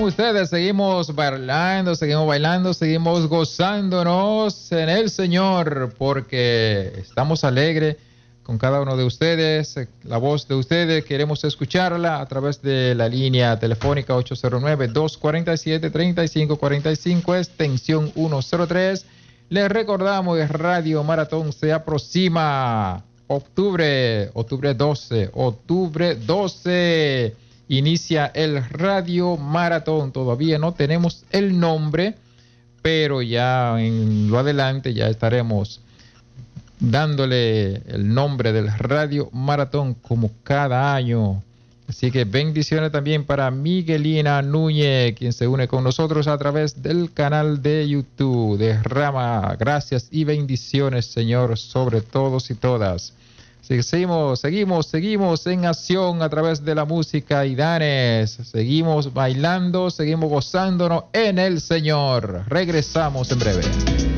ustedes, seguimos bailando, seguimos gozándonos en el Señor, porque estamos alegres con cada uno de ustedes. La voz de ustedes queremos escucharla a través de la línea telefónica 809-247-3545, extensión 103. Les recordamos que Radio Maratón se aproxima. Octubre 12. Inicia el Radio Maratón. Todavía no tenemos el nombre, pero ya en lo adelante ya estaremos dándole el nombre del Radio Maratón como cada año. Así que bendiciones también para Miguelina Núñez, quien se une con nosotros a través del canal de YouTube. Derrama gracias y bendiciones, Señor, sobre todos y todas. Seguimos en acción a través de la música y Danes. Seguimos bailando, seguimos gozándonos en el Señor. Regresamos en breve.